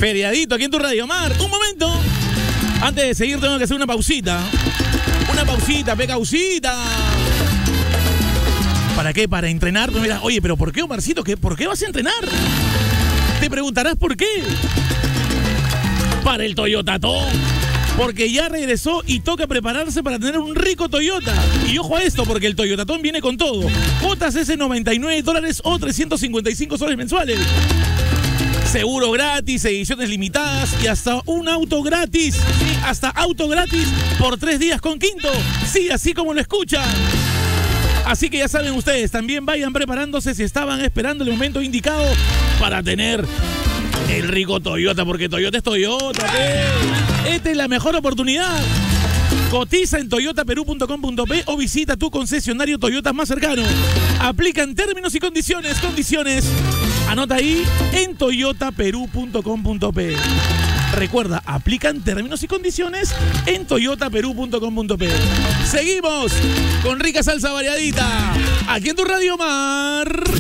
Feriadito aquí en tu Radio Mar. Un momento. Antes de seguir tengo que hacer una pausita. Una pausita, pecausita. ¿Para qué? Para entrenar. Pues mira, oye, pero ¿por qué, Omarcito? ¿Por qué vas a entrenar? Te preguntarás por qué. Para el Toyotatón. Porque ya regresó y toca prepararse para tener un rico Toyota. Y ojo a esto, porque el Toyotatón viene con todo. Cuotas es $99 o 355 soles mensuales. Seguro gratis, ediciones limitadas y hasta un auto gratis. Sí, hasta auto gratis por 3 días con Quinto. Sí, así como lo escuchan. Así que ya saben ustedes, también vayan preparándose si estaban esperando el momento indicado para tener el rico Toyota, porque Toyota es Toyota. Esta es la mejor oportunidad. Cotiza en toyotaperú.com.p o visita tu concesionario Toyota más cercano. Aplican términos y condiciones. Anota ahí en toyotaperú.com.p. Recuerda, aplican términos y condiciones en toyotaperú.com.p. Seguimos con rica salsa variadita aquí en tu Radio Mar.